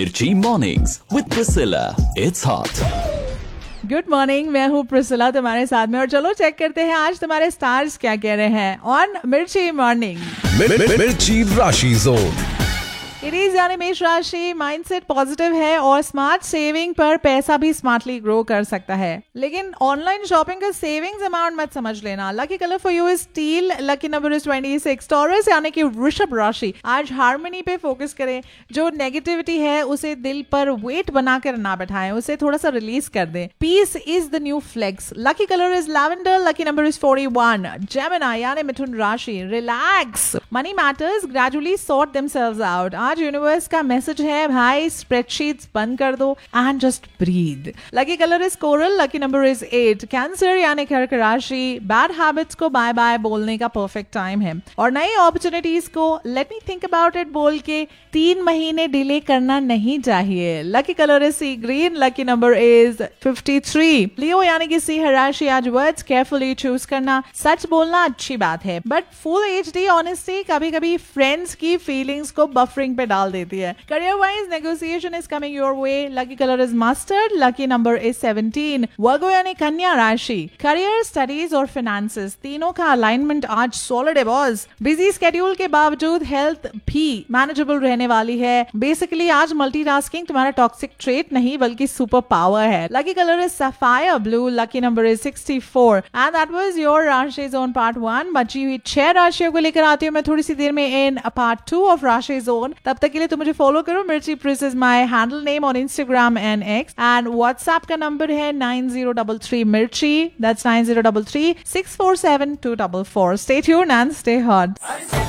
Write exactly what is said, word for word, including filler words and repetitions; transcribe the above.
मिर्ची mornings with Priscilla, it's hot. Good morning, मैं हूँ प्रिसिला तुम्हारे साथ में, और चलो चेक करते हैं आज तुम्हारे स्टार्स क्या कह रहे हैं ऑन मिर्ची मॉर्निंग। मिर्ची राशि जोन। एरीज यानी मेष राशि, माइंडसेट पॉजिटिव है और स्मार्ट सेविंग पर पैसा भी स्मार्टली ग्रो कर सकता है, लेकिन ऑनलाइन शॉपिंग का सेविंग्स अमाउंट मत समझ लेना। Lucky colour for you is steel, lucky number is छब्बीस। टॉरस यानी कि वृषभ राशि, आज हार्मनी पे फोकस करें। जो नेगेटिविटी है उसे दिल पर वेट बनाकर ना बैठाएं, उसे थोड़ा सा रिलीज कर दें। Piece is the new flex. Lucky colour is lavender, lucky number is इकतालीस। जेमिनी यानी मिथुन राशि, relax, money matters gradually sort themselves out. आज यूनिवर्स का मैसेज है भाई, स्प्रेडशीट्स बंद कर दो and just breathe. Lucky colour is coral, lucky number is eight. Cancer यानी कर्क राशि, बैड हैबिट्स को बाय बाय बोलने का परफेक्ट टाइम है और नई अपॉर्चुनिटीज को let me think about it बोल के तीन महीने डिले करना नहीं चाहिए। Lucky colour is C green, lucky number is तिरेपन। लियो यानी कि सिंह राशि, आज वर्ड्स केयरफुली चूज करना। सच बोलना अच्छी बात है, बट फुल एचडी ऑनेस्टी कभी कभी फ्रेंड्स की फीलिंग्स को बफरिंग पे डाल देती है। Career wise negotiation is coming your way. Lucky colour is mustard, lucky number is सत्रह। वर्गो यानी कन्या राशि, करियर, स्टडीज और फाइनेंसेस तीनों का अलाइनमेंट आज सॉलिड है बॉस। बिजी स्केड्यूल के बावजूद हेल्थ भी मैनेजेबल रहने वाली है। बेसिकली आज मल्टीटास्किंग तुम्हारा टॉक्सिक ट्रेट नहीं बल्कि सुपर पावर है। Lucky colour is sapphire blue, lucky number is चौंसठ। एंड दैट वाज योर राशि जोन पार्ट वन। बची हुई छह राशियों को लेकर आती हूँ मैं थोड़ी सी देर में इन पार्ट टू ऑफ राशि जोन। तब तक के लिए तुम मुझे फॉलो करो। मिर्ची प्रिस is my handle name on Instagram and x, and WhatsApp का नंबर है नाइन जीरो थ्री थ्री मिर्ची, that's nine zero three three six four seven to four four. Stay tuned and stay hot.